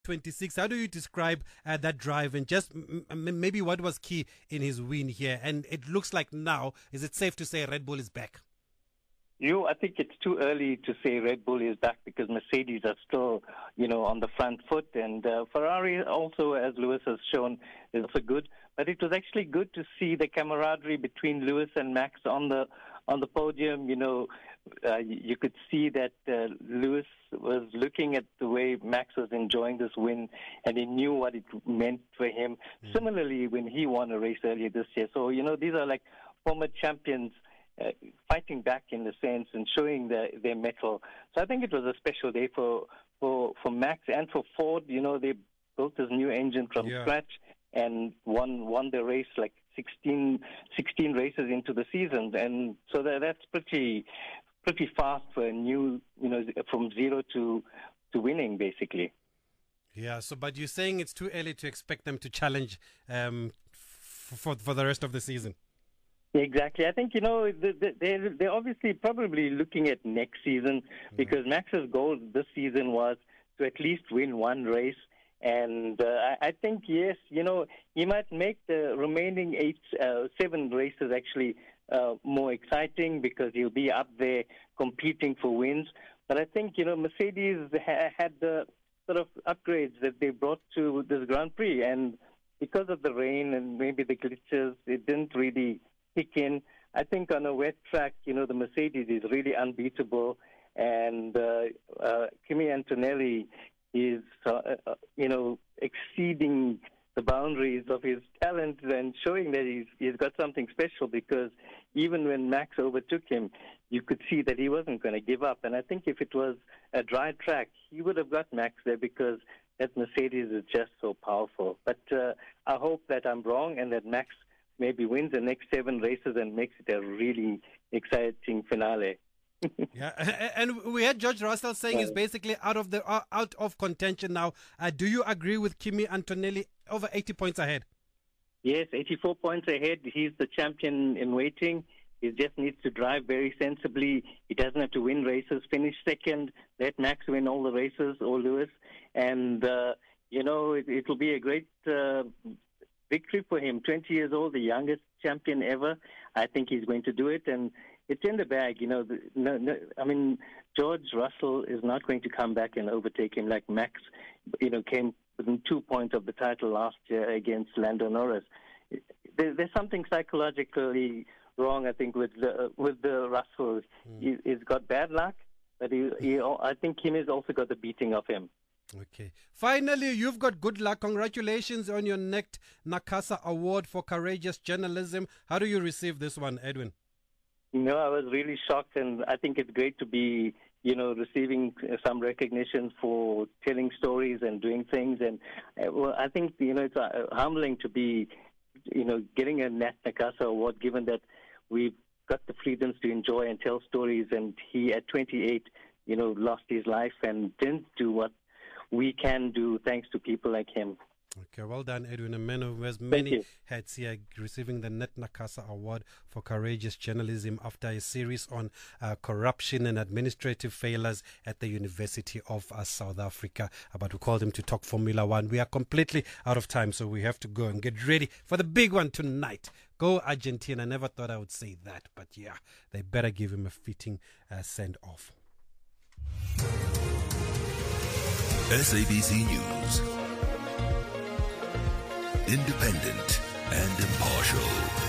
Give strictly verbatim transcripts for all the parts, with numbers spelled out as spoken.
twenty-six. How do you describe uh, that drive and just m- m- maybe what was key in his win here? And it looks like now, is it safe to say Red Bull is back? You know, I think it's too early to say Red Bull is back because Mercedes are still, you know, on the front foot. And uh, Ferrari also, as Lewis has shown, is also good. But it was actually good to see the camaraderie between Lewis and Max on the on the podium. You know, uh, you could see that uh, Lewis was looking at the way Max was enjoying this win, and he knew what it meant for him. Mm. Similarly, when he won a race earlier this year. So, you know, these are like former champions Uh, fighting back in a sense and showing the, their mettle. So I think it was a special day for, for, for Max and for Ford. You know, they built this new engine from yeah. scratch and won won the race like sixteen, sixteen races into the season. And so that, that's pretty pretty fast for a new, you know, from zero to, to winning, basically. Yeah, so but you're saying it's too early to expect them to challenge um, f- for, for the rest of the season? Exactly. I think, you know, they're, they're obviously probably looking at next season because Max's goal this season was to at least win one race. And uh, I think, yes, you know, he might make the remaining eight, uh, seven races actually uh, more exciting because he'll be up there competing for wins. But I think, you know, Mercedes ha- had the sort of upgrades that they brought to this Grand Prix. And because of the rain and maybe the glitches, it didn't really kick in. I think on a wet track, you know, the Mercedes is really unbeatable, and uh, uh, Kimi Antonelli is, uh, uh, you know, exceeding the boundaries of his talent and showing that he's he's got something special. Because even when Max overtook him, you could see that he wasn't going to give up. And I think if it was a dry track, he would have got Max there because that Mercedes is just so powerful. But uh, I hope that I'm wrong and that Max maybe wins the next seven races and makes it a really exciting finale. Yeah, and we had George Russell saying yeah. he's basically out of the uh, out of contention now. Uh, do you agree with Kimi Antonelli over eighty points ahead? Yes, eighty-four points ahead. He's the champion in waiting. He just needs to drive very sensibly. He doesn't have to win races. Finish second. Let Max win all the races or Lewis. And, uh, you know, it, it will be a great Uh, victory for him. twenty years old, the youngest champion ever. I think he's going to do it, and it's in the bag. You know, the, no, no, I mean, George Russell is not going to come back and overtake him like Max, you know, came within two points of the title last year against Lando Norris. There, there's something psychologically wrong, I think, with the, with the Russell. Mm. He, he's got bad luck, but he, he, I think Kim has also got the beating of him. Okay. Finally, you've got good luck. Congratulations on your Net Nakasa Award for Courageous Journalism. How do you receive this one, Edwin? You know, I was really shocked, and I think it's great to be, you know, receiving some recognition for telling stories and doing things. And uh, well, I think, you know, it's uh, humbling to be, you know, getting a Nat Nakasa Award, given that we've got the freedoms to enjoy and tell stories. And he, at twenty-eight, you know, lost his life and didn't do what we can do thanks to people like him. Okay, well done, Edwin. A man who wears many hats here, receiving the Net Nakasa Award for Courageous Journalism after a series on uh, corruption and administrative failures at the University of uh, South Africa. But we called him to talk Formula One. We are completely out of time, so we have to go and get ready for the big one tonight. Go Argentina. I never thought I would say that, but yeah, they better give him a fitting uh, send-off. S A B C News. Independent and impartial.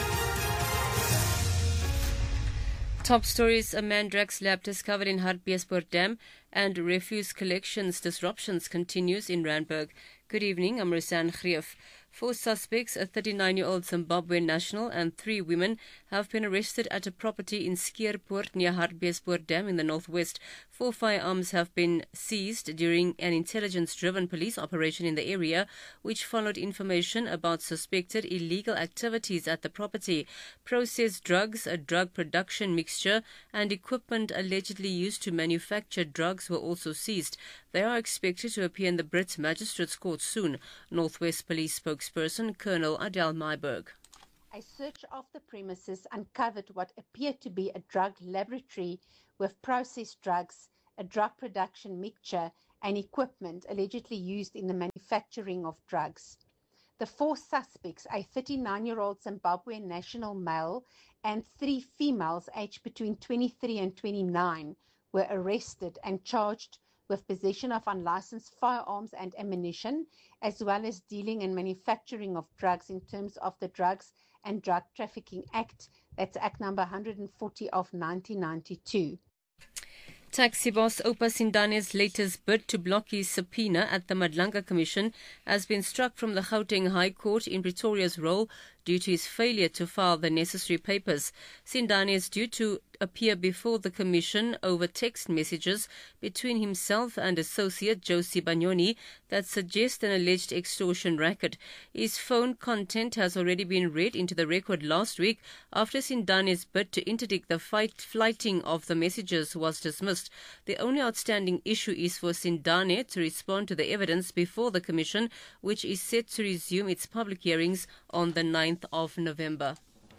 Top stories: a man drugs lab discovered in Hartbeespoort Dam, and refuse collections disruptions continues in Randburg. Good evening, I'm Rosanne Greef. Four suspects, a thirty-nine-year-old Zimbabwean national and three women, have been arrested at a property in Skeerpoort near Hartbeespoort Dam in the northwest. Four firearms have been seized during an intelligence-driven police operation in the area, which followed information about suspected illegal activities at the property. Processed drugs, a drug production mixture, and equipment allegedly used to manufacture drugs were also seized. They are expected to appear in the Brits Magistrates Court soon. Northwest Police spokesperson Colonel Adele Myberg. A search of the premises uncovered what appeared to be a drug laboratory with processed drugs, a drug production mixture, and equipment allegedly used in the manufacturing of drugs. The four suspects, a thirty-nine-year-old Zimbabwean national male and three females aged between twenty-three and twenty-nine, were arrested and charged with possession of unlicensed firearms and ammunition, as well as dealing and manufacturing of drugs in terms of the Drugs and Drug Trafficking Act, that's Act number one hundred forty of nineteen ninety-two. Taxi boss Oupa Sindane's latest bid to block his subpoena at the Madlanga Commission has been struck from the Gauteng High Court in Pretoria's role due to his failure to file the necessary papers. Sindane is due to appear before the Commission over text messages between himself and associate Josie Banyoni that suggest an alleged extortion racket. His phone content has already been read into the record last week after Sindane's bid to interdict the fight, flighting of the messages was dismissed. The only outstanding issue is for Sindane to respond to the evidence before the Commission, which is set to resume its public hearings on the ninth of November.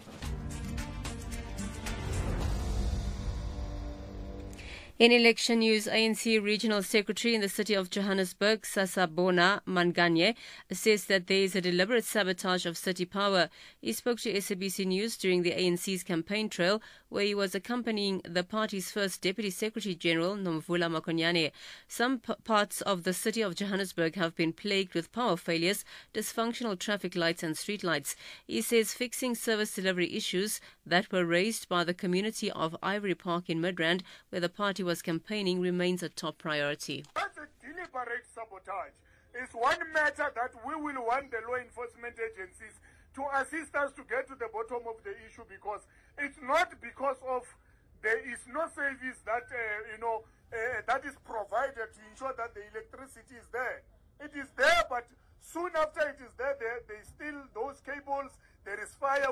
In election news, A N C Regional Secretary in the city of Johannesburg, Sasabona Manganye, says that there is a deliberate sabotage of city power. He spoke to S A B C News during the A N C's campaign trail, where he was accompanying the party's first Deputy Secretary General, Nomvula Makonyane. Some p- parts of the city of Johannesburg have been plagued with power failures, dysfunctional traffic lights and street lights. He says fixing service delivery issues that were raised by the community of Ivory Park in Midrand, where the party was campaigning, remains a top priority. That's a deliberate sabotage. It's one matter that we will want the law enforcement agencies to assist us to get to the bottom of the issue, because it's not because of there is no service that uh, you know uh, that is provided to ensure that the electricity is there. It is there, but soon after it is there, there, there is still those cables, there is fire.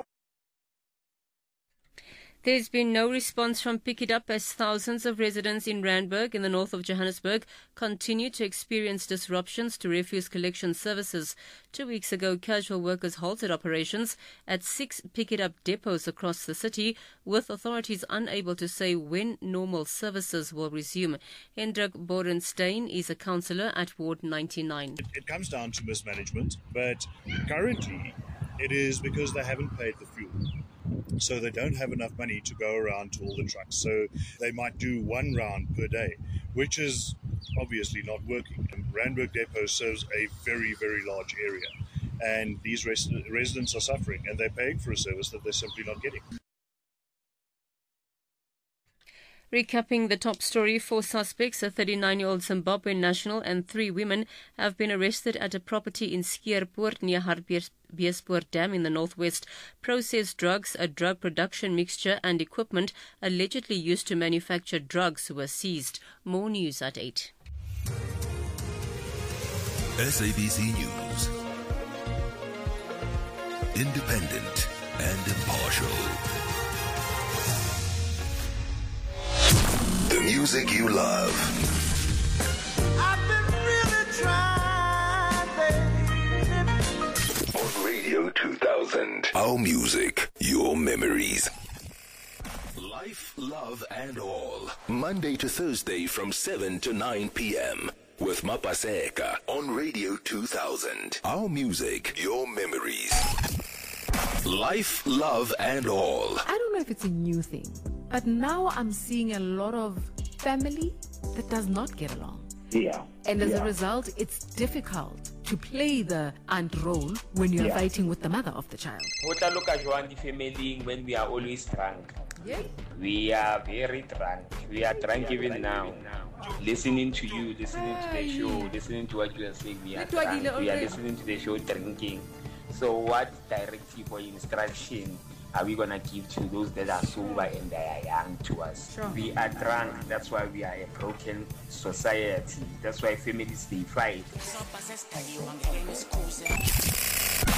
There's been no response from Pick It Up as thousands of residents in Randburg in the north of Johannesburg continue to experience disruptions to refuse collection services. Two weeks ago, casual workers halted operations at six Pick It Up depots across the city, with authorities unable to say when normal services will resume. Hendrik Borenstein is a councillor at Ward ninety-nine. It, it comes down to mismanagement, but currently it is because they haven't paid the fuel. So they don't have enough money to go around to all the trucks. So they might do one round per day, which is obviously not working. And Randburg Depot serves a very, very large area. And these res- residents are suffering, and they're paying for a service that they're simply not getting. Recapping the top story, four suspects, a thirty-nine-year-old Zimbabwean national and three women, have been arrested at a property in Skierpoort near Hartbeespoort Dam in the northwest. Processed drugs, a drug production mixture and equipment allegedly used to manufacture drugs were seized. More news at eight. S A B C News. Independent and impartial. The music you love. I've been really trying, baby. On Radio two thousand. Our music, your memories. Life, love, and all. Monday to Thursday from seven to nine p.m. with Mapaseka on Radio two thousand. Our music, your memories. Life, love, and all. I don't know if it's a new thing, but now I'm seeing a lot of family that does not get along. Yeah. And as yeah. a result, it's difficult to play the aunt role when you're Yeah. fighting with the mother of the child. Look at the family when we are always drunk. Yeah. We are very drunk. We are drunk even now. Listening to you, listening to the show, listening to what you are saying. We are drunk. We are listening to the show drinking. So what directive or instruction are we going to give to those that are sober and they are young to us? Sure. We are drunk. That's why we are a broken society. That's why families, they fight.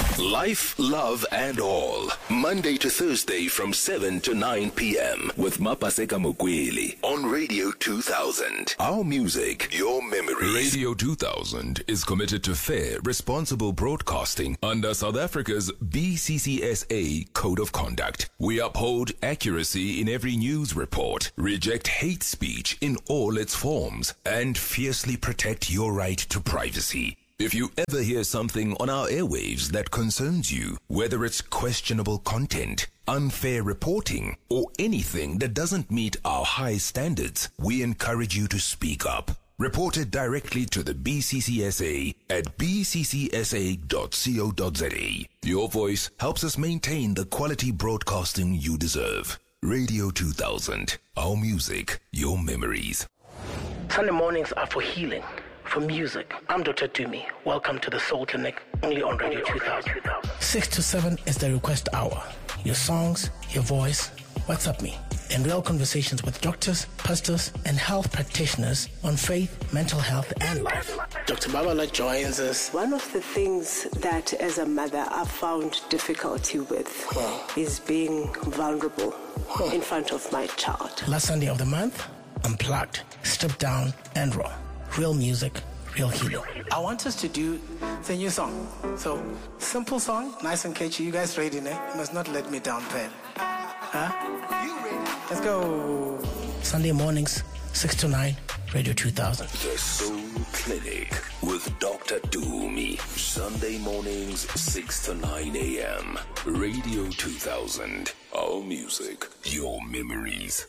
Life, love, and all. Monday to Thursday from seven to nine p.m. with Mapaseka Mokweli on Radio two thousand. Our music, your memories. Radio two thousand is committed to fair, responsible broadcasting under South Africa's B C C S A Code of Conduct. We uphold accuracy in every news report, reject hate speech in all its forms, and fiercely protect your right to privacy. If you ever hear something on our airwaves that concerns you, whether it's questionable content, unfair reporting, or anything that doesn't meet our high standards, we encourage you to speak up. Report it directly to the B C C S A at b c c s a dot co dot z a. Your voice helps us maintain the quality broadcasting you deserve. Radio two thousand. Our music, your memories. Sunday mornings are for healing, for music. I'm Doctor Dumi. Welcome to the Soul Clinic, only on Radio two thousand. six to seven is the request hour. Your songs, your voice, WhatsApp me. And real conversations with doctors, pastors, and health practitioners on faith, mental health, and life. Doctor Babala joins us. One of the things that as a mother I've found difficulty with wow. is being vulnerable wow. in front of my child. Last Sunday of the month, Unplugged, Stripped Down, and Raw. Real music, real healing. I want us to do the new song. So, simple song, nice and catchy. You guys ready, ne? You must not let me down, Pen. Huh? You ready? Let's go. Sunday mornings, six to nine, Radio two thousand. The Soul Clinic with Doctor Dumi. Sunday mornings, six to nine a.m. Radio two thousand. Our music, your memories.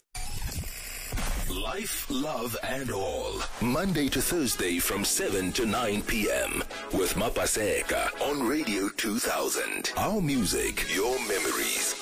Life, love, and all. Monday to Thursday from seven to nine p.m. with Mapaseka on Radio two thousand. Our music, your memories.